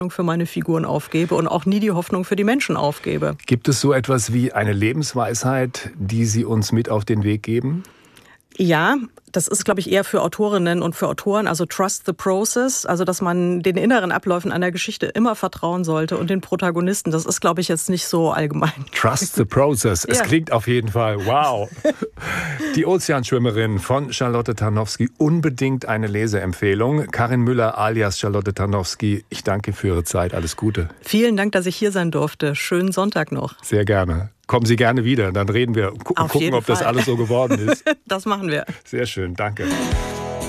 für meine Figuren aufgebe und auch nie die Hoffnung für die Menschen aufgebe. Gibt es so etwas wie eine Lebensweisheit, die Sie uns mit auf den Weg geben? Ja, das ist, glaube ich, eher für Autorinnen und für Autoren, also trust the process, also dass man den inneren Abläufen einer Geschichte immer vertrauen sollte und den Protagonisten. Das ist, glaube ich, jetzt nicht so allgemein. Trust the process. Es klingt auf jeden Fall wow. Die Ozeanschwimmerin von Charlotte Tarnowski, unbedingt eine Leseempfehlung. Karin Müller alias Charlotte Tarnowski, ich danke für Ihre Zeit. Alles Gute. Vielen Dank, dass ich hier sein durfte. Schönen Sonntag noch. Sehr gerne. Kommen Sie gerne wieder, dann reden wir und gucken, ob das alles so geworden ist. Das machen wir. Sehr schön, danke.